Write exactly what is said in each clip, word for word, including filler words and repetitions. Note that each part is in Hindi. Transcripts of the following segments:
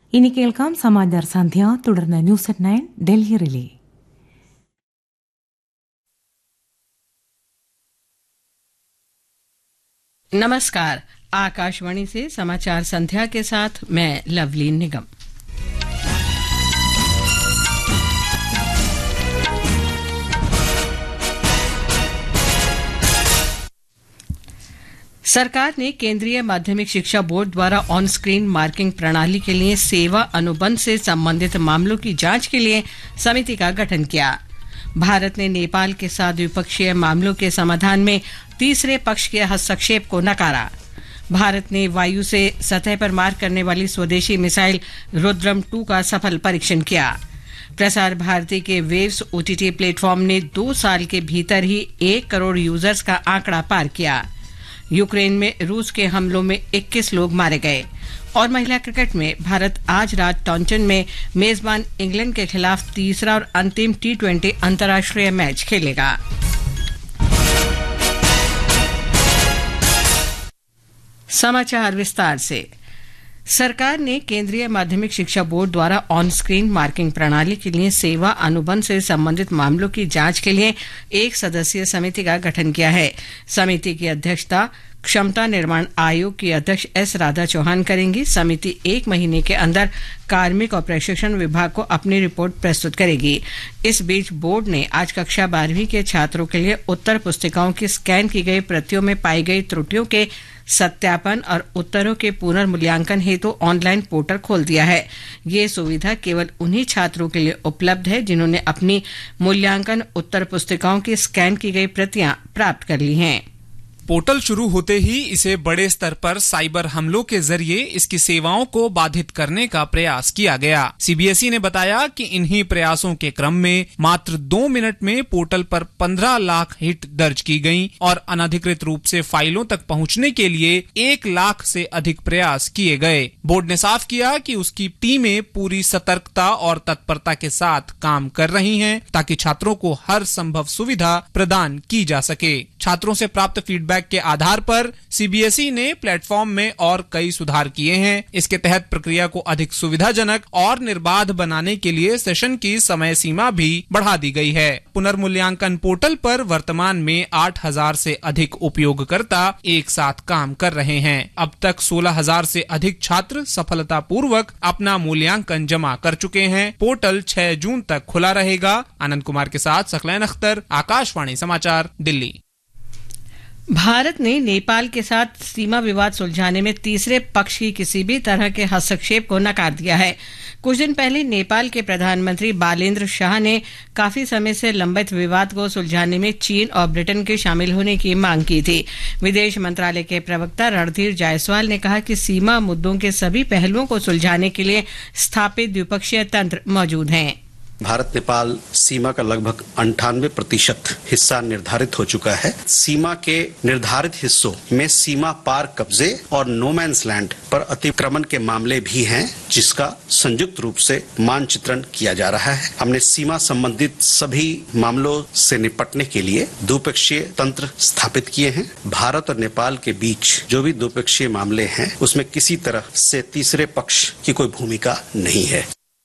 ഇനി കേൾക്കാം സമാചാർ സന്ധ്യ, തുടർന്ന് news at nine Delhi relay. नमस्कार, आकाशवाणी से समाचार संध्या के साथ मैं लवलीन निगम। सरकार ने केंद्रीय माध्यमिक शिक्षा बोर्ड द्वारा ऑन स्क्रीन मार्किंग प्रणाली के लिए सेवा अनुबंध से संबंधित मामलों की जांच के लिए समिति का गठन किया। भारत ने नेपाल के साथ द्विपक्षीय मामलों के समाधान में तीसरे पक्ष के हस्तक्षेप को नकारा। भारत ने वायु से सतह पर मार करने वाली स्वदेशी मिसाइल रुद्रम टू का सफल परीक्षण किया। प्रसार भारती के वेव्स ओटीटी प्लेटफॉर्म ने दो साल के भीतर ही एक करोड़ यूजर्स का आंकड़ा पार किया। यूक्रेन में रूस के हमलों में इक्कीस लोग मारे गए। और महिला क्रिकेट में भारत आज रात टॉन्टन में मेजबान इंग्लैंड के खिलाफ तीसरा और अंतिम टी ट्वेंटी अंतर्राष्ट्रीय मैच खेलेगा। समाचार विस्तार से। सरकार ने केंद्रीय माध्यमिक शिक्षा बोर्ड द्वारा ऑन स्क्रीन मार्किंग प्रणाली के लिए सेवा अनुबंध से संबंधित मामलों की जांच के लिए एक सदस्यीय समिति का गठन किया है। समिति की अध्यक्षता क्षमता निर्माण आयोग की अध्यक्ष एस राधा चौहान करेंगी। समिति एक महीने के अंदर कार्मिक और प्रशिक्षण विभाग को अपनी रिपोर्ट प्रस्तुत करेगी। इस बीच बोर्ड ने आज कक्षा बारहवीं के छात्रों के लिए उत्तर पुस्तिकाओं की स्कैन की गई प्रतियों में पाई गई त्रुटियों के सत्यापन और उत्तरों के पुनर्मूल्यांकन हेतु ऑनलाइन पोर्टल खोल दिया है। ये सुविधा केवल उन्हीं छात्रों के लिए उपलब्ध है जिन्होंने अपनी मूल्यांकन उत्तर पुस्तिकाओं की स्कैन की गई प्रतियां प्राप्त कर ली हैं। पोर्टल शुरू होते ही इसे बड़े स्तर पर साइबर हमलों के जरिए इसकी सेवाओं को बाधित करने का प्रयास किया गया। सीबीएसई ने बताया कि इन्हीं प्रयासों के क्रम में मात्र दो मिनट में पोर्टल पर पंद्रह लाख हिट दर्ज की गईं और अनधिकृत रूप से फाइलों तक पहुंचने के लिए एक लाख से अधिक प्रयास किए गए। बोर्ड ने साफ किया कि उसकी टीमें पूरी सतर्कता और तत्परता के साथ काम कर रही हैं ताकि छात्रों को हर संभव सुविधा प्रदान की जा सके। छात्रों से प्राप्त फीडबैक के आधार पर सीबीएसई ने प्लेटफॉर्म में और कई सुधार किए हैं। इसके तहत प्रक्रिया को अधिक सुविधाजनक और निर्बाध बनाने के लिए सेशन की समय सीमा भी बढ़ा दी गई है। पुनर्मूल्यांकन पोर्टल पर वर्तमान में आठ हजार से अधिक उपयोगकर्ता एक साथ काम कर रहे हैं। अब तक सोलह हजार से अधिक छात्र सफलतापूर्वक अपना मूल्यांकन जमा कर चुके हैं। पोर्टल छह जून तक खुला रहेगा। आनंद कुमार के साथ सकलैन अख्तर, आकाशवाणी समाचार, दिल्ली। भारत ने नेपाल के साथ सीमा विवाद सुलझाने में तीसरे पक्ष की किसी भी तरह के हस्तक्षेप को नकार दिया है। कुछ दिन पहले नेपाल के प्रधानमंत्री बालेन्द्र शाह ने काफी समय से लंबित विवाद को सुलझाने में चीन और ब्रिटेन के शामिल होने की मांग की थी। विदेश मंत्रालय के प्रवक्ता रणधीर जायसवाल ने कहा कि सीमा मुद्दों के सभी पहलुओं को सुलझाने के लिए स्थापित द्विपक्षीय तंत्र मौजूद हैं। भारत नेपाल सीमा का लगभग अंठानवे प्रतिशत हिस्सा निर्धारित हो चुका है। सीमा के निर्धारित हिस्सों में सीमा पार कब्जे और नो मैंस लैंड पर अतिक्रमण के मामले भी हैं, जिसका संयुक्त रूप से मानचित्रण किया जा रहा है। हमने सीमा संबंधित सभी मामलों से निपटने के लिए द्विपक्षीय तंत्र स्थापित किए हैं। भारत और नेपाल के बीच जो भी द्विपक्षीय मामले हैं उसमें किसी तरह से तीसरे पक्ष की कोई भूमिका नहीं है।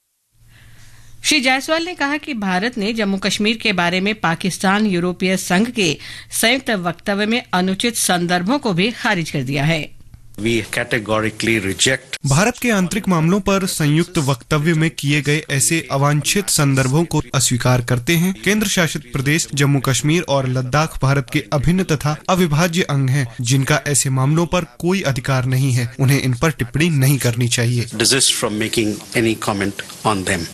श्री जायसवाल ने कहा कि भारत ने जम्मू कश्मीर के बारे में पाकिस्तान यूरोपीय संघ के संयुक्त वक्तव्य में अनुचित संदर्भों को भी खारिज कर दिया है। We categorically reject भारत के आंतरिक मामलों पर संयुक्त वक्तव्य में किए गए ऐसे अवांछित संदर्भों को अस्वीकार करते हैं। केंद्र शासित प्रदेश जम्मू कश्मीर और लद्दाख भारत के अभिन्न तथा अविभाज्य अंग हैं, जिनका ऐसे मामलों पर कोई अधिकार नहीं है। उन्हें इन पर टिप्पणी नहीं करनी चाहिए। desist from making any comment on them.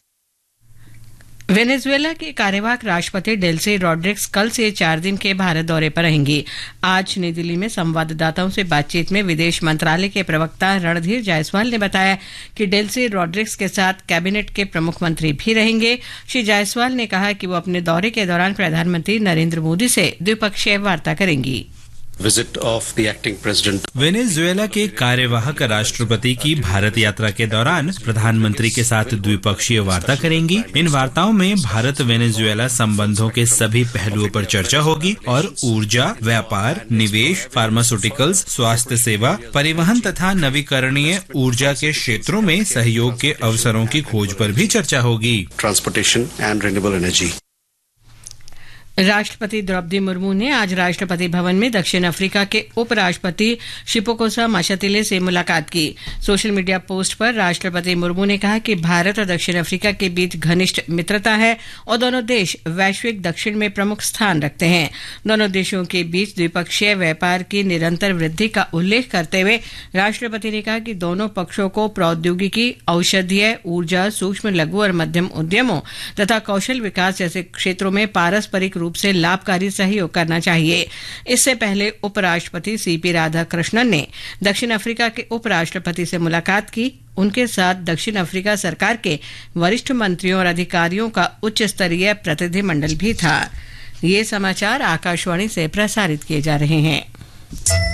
Venezuela के कार्यवाहक राष्ट्रपति डेल्सी रॉड्रिग्स कल से चार दिन के भारत दौरे पर रहेंगी। आज नई दिल्ली में संवाददाताओं से बातचीत में विदेश मंत्रालय के प्रवक्ता रणधीर जायसवाल ने बताया कि डेल्सी रॉड्रिग्स के साथ कैबिनेट के प्रमुख मंत्री भी रहेंगे। श्री जायसवाल ने कहा कि वो अपने दौरे के दौरान प्रधानमंत्री नरेंद्र मोदी से द्विपक्षीय वार्ता करेंगी। Visit of the acting president. Venezuela के कार्यवाहक राष्ट्रपति की भारत यात्रा के दौरान प्रधानमंत्री के साथ द्विपक्षीय वार्ता करेंगी। इन वार्ताओं में भारत वेनेजुएला संबंधों के सभी पहलुओं पर चर्चा होगी और ऊर्जा, व्यापार, निवेश, फार्मास्यूटिकल्स, स्वास्थ्य सेवा, परिवहन तथा नवीकरणीय ऊर्जा के क्षेत्रों में सहयोग के अवसरों की खोज पर भी चर्चा होगी। Transportation and renewable energy. राष्ट्रपति द्रौपदी मुर्मू ने आज राष्ट्रपति भवन में दक्षिण अफ्रीका के उपराष्ट्रपति शिपोकोसा माशातिले से मुलाकात की। सोशल मीडिया पोस्ट पर राष्ट्रपति मुर्मू ने कहा कि भारत और दक्षिण अफ्रीका के बीच घनिष्ठ मित्रता है और दोनों देश वैश्विक दक्षिण में प्रमुख स्थान रखते हैं। दोनों देशों के बीच द्विपक्षीय व्यापार की निरंतर वृद्धि का उल्लेख करते हुए राष्ट्रपति ने कहा कि दोनों पक्षों को प्रौद्योगिकी, औषधीय, ऊर्जा, सूक्ष्म, लघु और मध्यम उद्यमों तथा कौशल विकास जैसे क्षेत्रों में पारस्परिक रूप से लाभकारी सहयोग करना चाहिए। इससे पहले उपराष्ट्रपति सीपी राधाकृष्णन ने दक्षिण अफ्रीका के उपराष्ट्रपति से मुलाकात की। उनके साथ दक्षिण अफ्रीका सरकार के वरिष्ठ मंत्रियों और अधिकारियों का उच्च स्तरीय प्रतिनिधिमंडल भी था। ये समाचार आकाशवाणी से प्रसारित किए जा रहे हैं।